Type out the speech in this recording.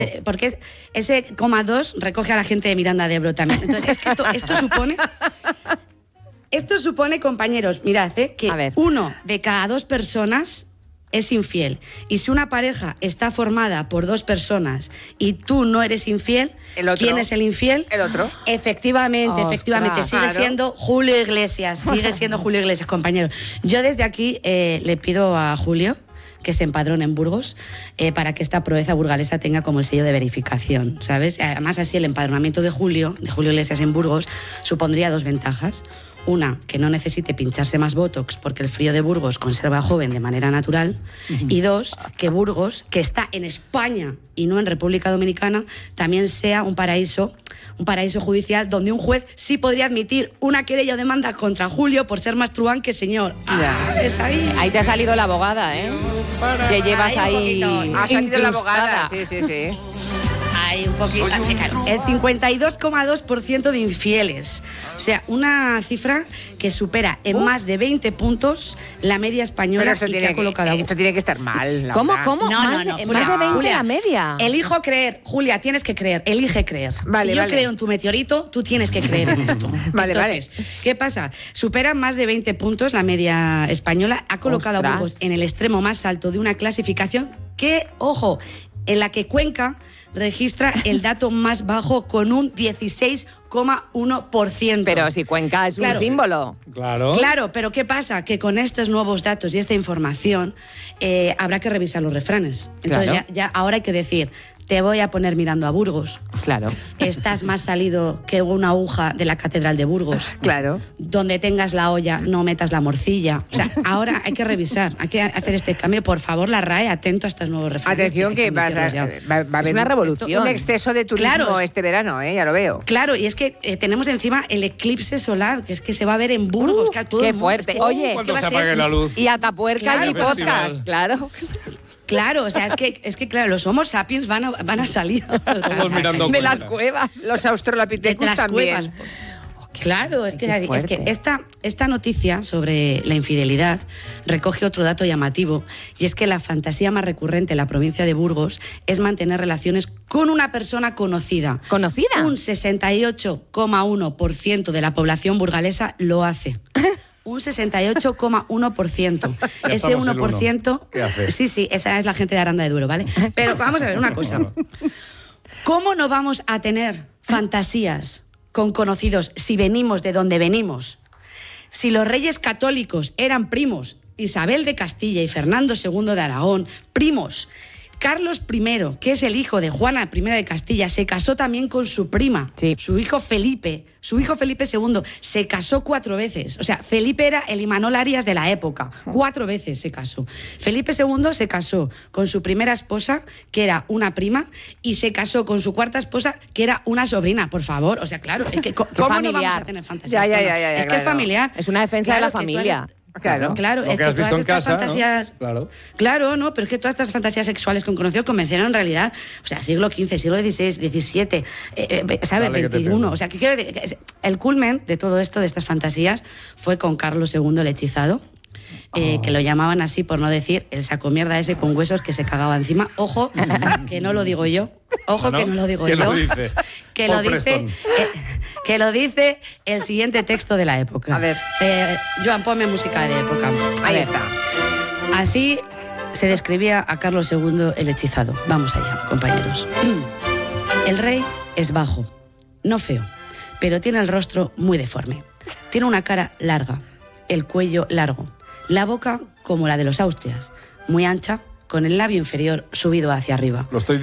Porque ese coma 2 recoge a la gente de Miranda de Ebro también. Entonces, es que esto supone... Esto supone, compañeros, mirad, que 1 de cada 2 personas es infiel. Y si una pareja está formada por 2 personas y tú no eres infiel, ¿quién es el infiel? El otro. Efectivamente, sigue siendo Julio Iglesias, compañeros. Yo desde aquí le pido a Julio que se empadrone en Burgos para que esta proeza burgalesa tenga como el sello de verificación, ¿sabes? Además, así el empadronamiento de Julio Iglesias en Burgos supondría 2 ventajas. Una, que no necesite pincharse más botox porque el frío de Burgos conserva joven de manera natural. Y 2, que Burgos, que está en España y no en República Dominicana, también sea un paraíso judicial donde un juez sí podría admitir una querella o demanda contra Julio por ser más truán que señor. Es ahí. Ahí te ha salido la abogada, ¿eh? Que llevas ahí. Ha salido la abogada. Sí. Hay un poquito. Claro, el 52,2% de infieles. O sea, una cifra que supera en más de 20 puntos la media española y que ha colocado. Esto tiene que estar mal. ¿Cómo? No. Más de 20 la media. Elijo creer. Julia, tienes que creer. Elige creer. Si yo creo en tu meteorito, tú tienes que creer en esto. Entonces, ¿qué pasa? Supera más de 20 puntos la media española. Ha colocado a Burgos en el extremo más alto de una clasificación que, ojo, en la que Cuenca registra el dato más bajo con un 16,1%. Pero si Cuenca es un símbolo. Claro, pero ¿qué pasa? Que con estos nuevos datos y esta información habrá que revisar los refranes. Entonces ya ahora hay que decir, te voy a poner mirando a Burgos. Claro. Estás más salido que una aguja de la Catedral de Burgos. Claro. Donde tengas la olla, no metas la morcilla. O sea, ahora hay que revisar, hay que hacer este cambio. Por favor, la RAE, atento a estos nuevos refranes. Atención, que va a haber una revolución. Un exceso de turismo este verano, ya lo veo. Claro, y es que tenemos encima el eclipse solar, que es que se va a ver en Burgos. ¡Qué fuerte! Oye, cuando se apague la luz. Y Atapuerca y podcast, claro. Claro, o sea, es que claro, los Homo sapiens van a salir todos mirando de las cuevas. Los Australopithecus también. Claro, es que esta noticia sobre la infidelidad recoge otro dato llamativo, y es que la fantasía más recurrente en la provincia de Burgos es mantener relaciones con una persona conocida. ¿Conocida? Un 68,1% de la población burgalesa lo hace. Un 68,1%. Ese 1%... ¿Qué hace? Sí, esa es la gente de Aranda de Duero, ¿vale? Pero vamos a ver una cosa. ¿Cómo no vamos a tener fantasías con conocidos si venimos de donde venimos? Si los reyes católicos eran primos, Isabel de Castilla y Fernando II de Aragón, primos. Carlos I, que es el hijo de Juana I de Castilla, se casó también con su prima, su hijo Felipe. Su hijo Felipe II se casó 4 veces. O sea, Felipe era el Imanol Arias de la época. 4 veces se casó. Felipe II se casó con su primera esposa, que era una prima, y se casó con su cuarta esposa, que era una sobrina. Por favor, o sea, claro, es que ¿cómo no vamos a tener fantasías? Es que es familiar. Es una defensa de la familia. Claro, es que todas estas fantasías, ¿no? Claro, no, pero es que todas estas fantasías sexuales con conocidos convencieron en realidad, o sea, siglo XV, siglo XVI, XVII, ¿sabes? XXI. O sea, que quiero decir, el culmen de todo esto, de estas fantasías, fue con Carlos II el hechizado. Que lo llamaban así por no decir el sacomierda ese con huesos que se cagaba encima. Ojo, que no lo digo yo. Ojo, que no lo digo yo. ¿Quién lo dice? Que lo dice el siguiente texto de la época. A ver. Joan, ponme música de época. Ahí está. Así se describía a Carlos II el hechizado. Vamos allá, compañeros. El rey es bajo, no feo, pero tiene el rostro muy deforme. Tiene una cara larga, el cuello largo, la boca como la de los Austrias, muy ancha, con el labio inferior subido hacia arriba. Lo estoy